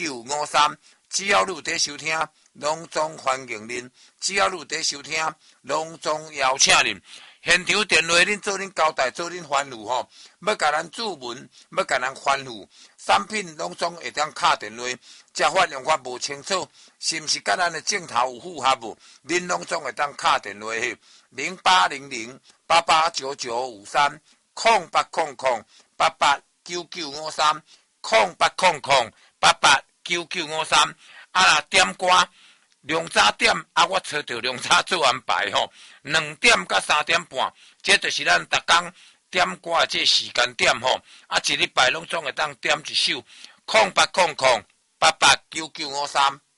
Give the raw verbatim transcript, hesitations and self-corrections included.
九五三，只要你有在收听，拢总欢迎恁；只要你有在收听，拢总邀请恁。现场电话恁做恁交代，做恁吩咐吼，要甲咱注文，要甲咱吩咐，产品拢总会当敲电话，才发现我无清楚，是毋是甲咱的镜头有符合无？恁拢总会当敲电话去零八零零八八九九五三空八空空八八九九五三空八空空八八九九五三啊啦点歌。量早点啊！我找着量早做安排吼，两点到三点半，这就是咱逐工点歌的这时间点吼。啊，一礼拜拢总会当点一首，空八空空八八九九五三。